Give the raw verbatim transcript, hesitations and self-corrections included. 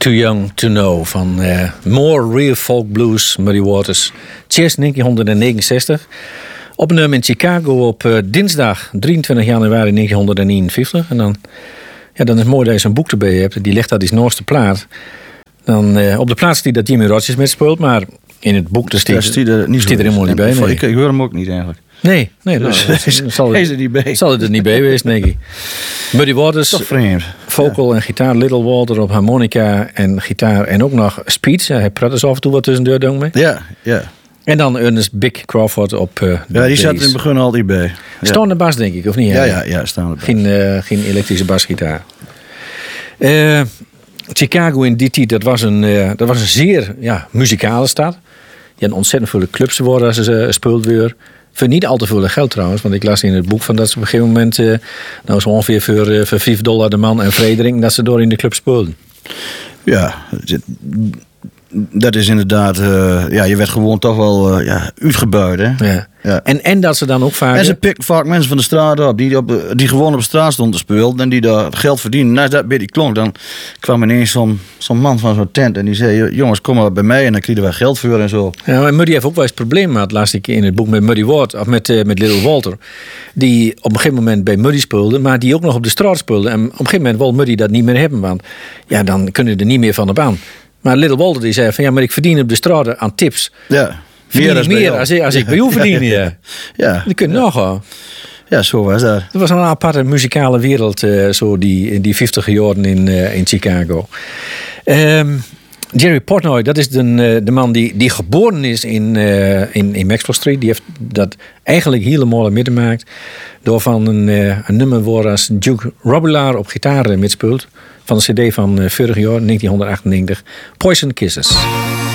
Too Young to Know van uh, More Real Folk Blues, Muddy Waters. Cheers, negentien negenenzestig. Opgenomen in Chicago op uh, dinsdag drieëntwintig januari negentien eenenvijftig. En dan, ja, dan is het mooi dat je zo'n boek erbij hebt. Die ligt daar die Noorse plaat. Dan, uh, op de plaats die dat Jimmy Rogers met speelt, maar in het boek staat er niet helemaal niet bij. Nee. Ik, ik hoor hem ook niet eigenlijk. Nee, nee, dus, dus, dus, zal, het, er niet bij. zal het er niet bij wezen, denk ik. Muddy Waters, toch vreemd. Vocal ja. en gitaar, Little Walter op harmonica en gitaar en ook nog speech. Hij praat dus af en toe wat tussendoor, denk ik. Ja, ja. En dan Ernest Big Crawford op uh, de Ja, die zat in het begin altijd bij. Ja. Staande bas, denk ik, of niet? Ja, ja, ja, staande bas. Geen, uh, geen elektrische basgitaar. Uh, Chicago in die tijd, dat was een, uh, dat was een zeer ja, muzikale stad. Je had ontzettend veel clubs waar ze uh, speeld weer. Voor niet al te veel geld trouwens, want ik las in het boek van dat ze op een gegeven moment, uh, nou zo ongeveer voor, uh, voor vijf dollar de man en Frederik, dat ze door in de club speelden. Ja, dat is inderdaad, uh, ja, je werd gewoon toch wel uh, ja, uitgebuit, hè? Ja. Ja. En, en dat ze dan ook vaak... En ze pikken vaak mensen van de straat op die, op, die gewoon op de straat stonden te spelen en die daar geld verdienen. Naast dat bij die klonk, dan kwam ineens zo'n, zo'n man van zo'n tent en die zei, jongens, kom maar bij mij en dan kregen wij geld voor en zo. Ja, maar Muddy heeft ook wel eens problemen gehad, las ik in het boek met Muddy Ward, of met, uh, met Little Walter. Die op een gegeven moment bij Muddy speelde, maar die ook nog op de straat speelde. En op een gegeven moment wil Muddy dat niet meer hebben, want ja, dan kunnen er niet meer van op aan. Maar Little Walter die zei van ja, maar ik verdien op de straat aan tips. Ja. Verdien ik meer als, als ik bij jou verdien. Ja. Ja. Dat kun je nog wel. Ja, zo was dat. Het was een aparte muzikale wereld, uh, zo die, die vijftig jaren in, uh, in Chicago. Um, Jerry Portnoy, dat is de, uh, de man die, die geboren is in, uh, in, in Maxwell Street. Die heeft dat eigenlijk helemaal meegemaakt. Door van een, uh, een nummer waar als Duke Robillard op gitaar mitspeelt. Van de cd van uh, vorig jaar, negentien achtennegentig. Poison Kisses.